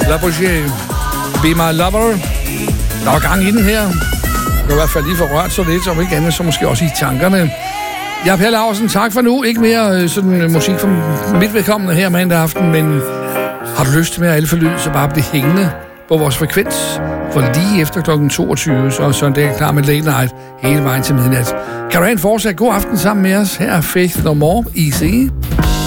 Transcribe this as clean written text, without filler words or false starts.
Labouche, Be My Lover. Der var gang i den her. Jeg kan i hvert fald lige få rørt så lidt, om ikke andet, så måske også i tankerne. Jeg er Per Laursen, tak for nu. Ikke mere sådan musik for mit vedkommende her mandag aften, men har du lyst til mere alfa-lyd, så bare bliv hængende på vores frekvens. For lige efter kl. 22, så er søndag klar med Late Night hele vejen til midnat. Kan du have en fortsat god aften sammen med os? Her er Faith No More, Easy.